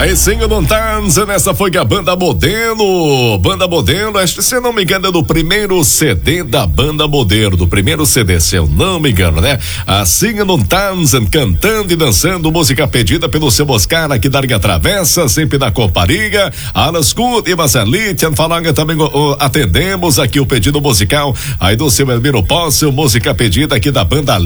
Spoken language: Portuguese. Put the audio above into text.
Aí sim, não dança, nessa foi a Banda Modelo. Banda Modelo, acho que se eu não me engano é do primeiro CD da Banda Modelo, do primeiro CD, se eu não me engano, né? Assim não dança, cantando e dançando, música pedida pelo seu Oscar aqui da Liga Travessa, sempre na Compariga. Alas Cut e Marcelite, falando também atendemos aqui o pedido musical aí do seu Elmiro Posse, música pedida aqui da Banda